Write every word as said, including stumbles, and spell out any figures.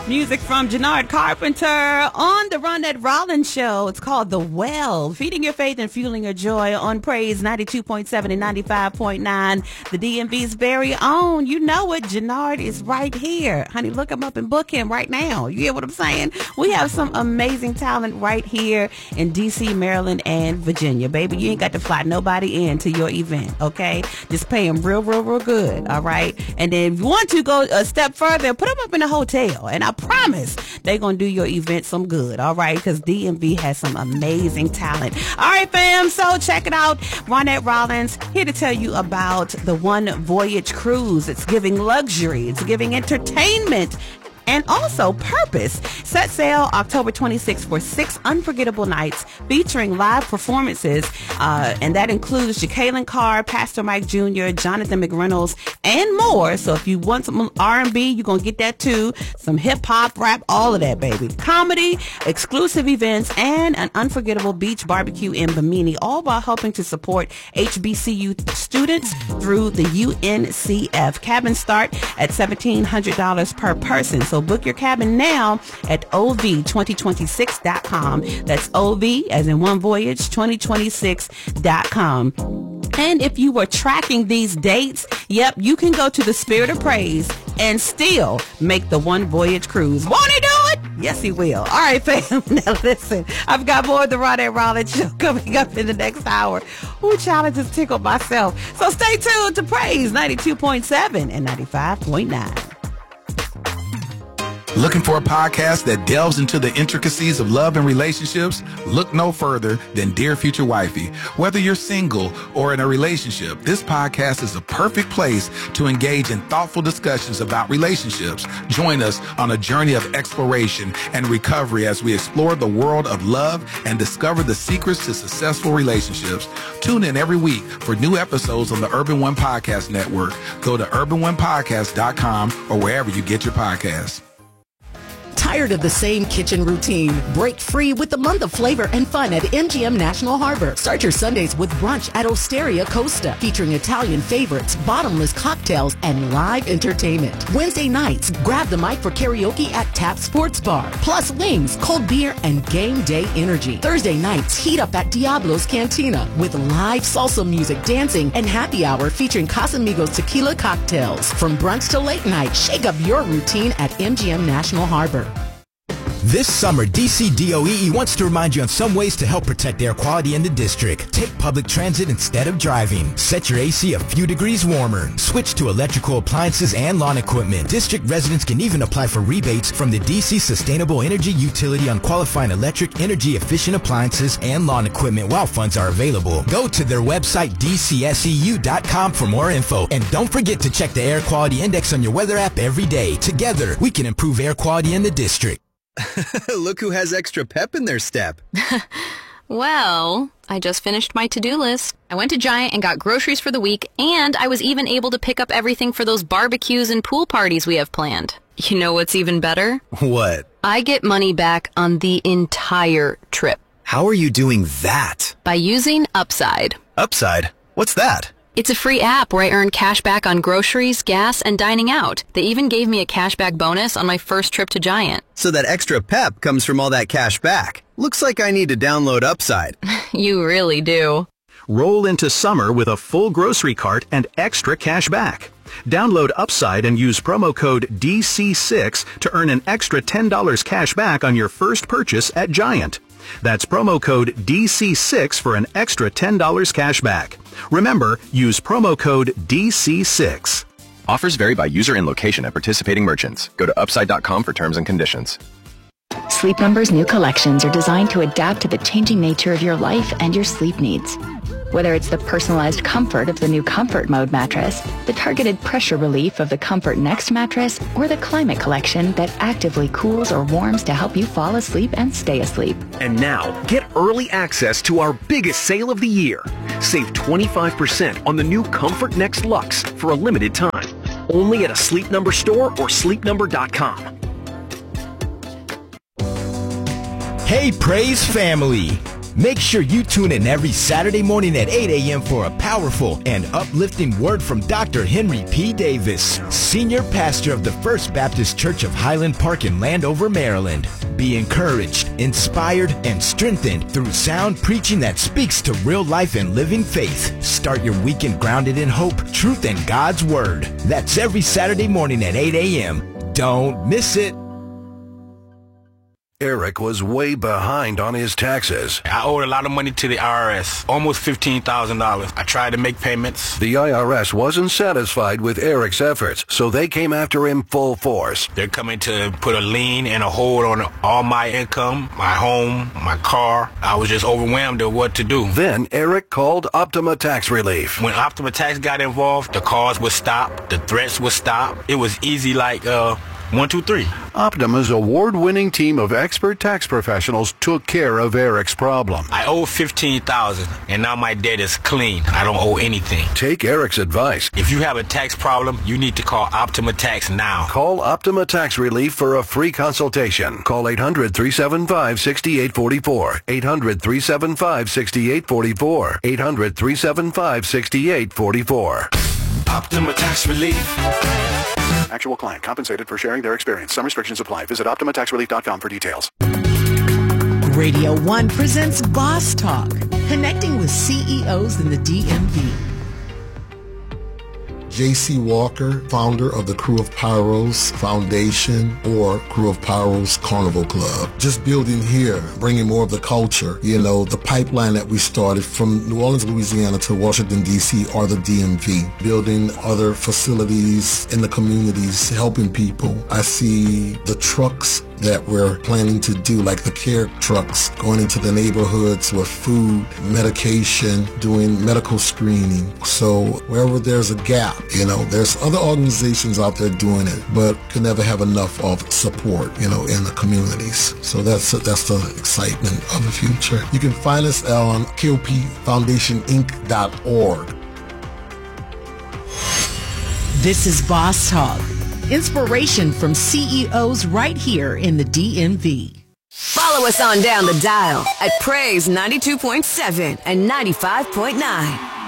Music from Jannard Carpenter on the Ronette Rollins Show. It's called The Well, feeding your faith and fueling your joy on Praise ninety-two point seven and ninety-five point nine. The D M V's very own. You know it. Jannard is right here. Honey, look him up and book him right now. You hear what I'm saying? We have some amazing talent right here in D C, Maryland, and Virginia. Baby, you ain't got to fly nobody in to your event, okay? Just pay them real, real, real good, all right? And then if you want to go a step further, put them up in a hotel. And I promise they're going to do your event some good, all right? Because D M V has some amazing talent. All right, fam, so check it out. Ronette Rollins here to tell you about the One Voyage Cruise. It's giving luxury. It's giving entertainment. And also purpose. Set sail October twenty-sixth for six unforgettable nights featuring live performances. Uh, and that includes Jacqueline Carr, Pastor Mike Junior, Jonathan McReynolds, and more. So if you want some R and B, you're going to get that too. Some hip hop, rap, all of that, baby. Comedy, exclusive events, and an unforgettable beach barbecue in Bimini, all while helping to support H B C U students through the U N C F. Cabins start at seventeen hundred dollars per person. So book your cabin now at O V twenty twenty-six dot com. That's O V as in One Voyage twenty twenty-six dot com. And if you were tracking these dates, yep, you can go to the Spirit of Praise and still make the One Voyage Cruise. Won't he do it? Yes, he will. All right, fam. Now listen, I've got more of the Ronette Rollins Show coming up in the next hour. Ooh, child, I just tickled myself. So stay tuned to Praise ninety-two point seven and ninety-five point nine. Looking for a podcast that delves into the intricacies of love and relationships? Look no further than Dear Future Wifey. Whether you're single or in a relationship, this podcast is a perfect place to engage in thoughtful discussions about relationships. Join us on a journey of exploration and recovery as we explore the world of love and discover the secrets to successful relationships. Tune in every week for new episodes on the Urban One Podcast Network. Go to urban one podcast dot com or wherever you get your podcasts. Tired of the same kitchen routine? Break free with the month of flavor and fun at M G M National Harbor. Start your Sundays with brunch at Osteria Costa, featuring Italian favorites, bottomless cocktails, and live entertainment. Wednesday nights, grab the mic for karaoke at Tap Sports Bar, plus wings, cold beer, and game day energy. Thursday nights, heat up at Diablo's Cantina with live salsa music, dancing, and happy hour featuring Casamigos tequila cocktails. From brunch to late night, shake up your routine at M G M National Harbor. This summer, D C D O E E wants to remind you on some ways to help protect air quality in the district. Take public transit instead of driving. Set your A C a few degrees warmer. Switch to electrical appliances and lawn equipment. District residents can even apply for rebates from the D C Sustainable Energy Utility on qualifying electric energy efficient appliances and lawn equipment while funds are available. Go to their website d c s e u dot com for more info. And don't forget to check the air quality index on your weather app every day. Together, we can improve air quality in the district. Look who has extra pep in their step. Well, I just finished my to-do list. I went to Giant and got groceries for the week, and I was even able to pick up everything for those barbecues and pool parties we have planned. You know what's even better? What? I get money back on the entire trip. How are you doing that? By using Upside. Upside? What's that? It's a free app where I earn cash back on groceries, gas, and dining out. They even gave me a cashback bonus on my first trip to Giant. So that extra pep comes from all that cash back. Looks like I need to download Upside. You really do. Roll into summer with a full grocery cart and extra cash back. Download Upside and use promo code D C six to earn an extra ten dollars cash back on your first purchase at Giant. That's promo code D C six for an extra ten dollars cash back. Remember, use promo code D C six. Offers vary by user and location at participating merchants. Go to upside dot com for terms and conditions. Sleep Number's new collections are designed to adapt to the changing nature of your life and your sleep needs. Whether it's the personalized comfort of the new Comfort Mode mattress, the targeted pressure relief of the Comfort Next mattress, or the Climate Collection that actively cools or warms to help you fall asleep and stay asleep. And now, get early access to our biggest sale of the year. Save twenty-five percent on the new Comfort Next Luxe for a limited time. Only at a Sleep Number store or sleep number dot com. Hey, Praise family! Make sure you tune in every Saturday morning at eight a.m. for a powerful and uplifting word from Doctor Henry P. Davis, Senior Pastor of the First Baptist Church of Highland Park in Landover, Maryland. Be encouraged, inspired, and strengthened through sound preaching that speaks to real life and living faith. Start your weekend grounded in hope, truth, and God's Word. That's every Saturday morning at eight a.m. Don't miss it. Eric was way behind on his taxes. I owed a lot of money to the I R S, almost fifteen thousand dollars. I tried to make payments. The I R S wasn't satisfied with Eric's efforts, so they came after him full force. They're coming to put a lien and a hold on all my income, my home, my car. I was just overwhelmed at what to do. Then Eric called Optima Tax Relief. When Optima Tax got involved, the calls would stop, the threats would stop. It was easy like, uh... One, two, three. Optima's award-winning team of expert tax professionals took care of Eric's problem. I owe fifteen thousand dollars, and now my debt is clean. I don't owe anything. Take Eric's advice. If you have a tax problem, you need to call Optima Tax now. Call Optima Tax Relief for a free consultation. Call eight hundred, three seven five, six eight four four. eight hundred, three seven five, six eight four four. eight hundred, three seven five, six eight four four. Optima Tax Relief. Actual client compensated for sharing their experience. Some restrictions apply. Visit Optima Tax Relief dot com for details. Radio One presents Boss Talk, connecting with C E Os in the D M V. J C Walker, founder of the Crew of Pyros Foundation or Crew of Pyros Carnival Club. Just building here, bringing more of the culture, you know, the pipeline that we started from New Orleans, Louisiana to Washington, D C or the D M V, building other facilities in the communities, helping people. I see the trucks that we're planning to do, like the care trucks, going into the neighborhoods with food, medication, doing medical screening. So wherever there's a gap, you know, there's other organizations out there doing it, but can never have enough of support, you know, in the communities. So that's that's the excitement of the future. You can find us on K O P Foundation Inc dot org. This is Boss Talk. Inspiration from C E Os right here in the D M V. Follow us on down the dial at Praise ninety-two point seven and ninety-five point nine.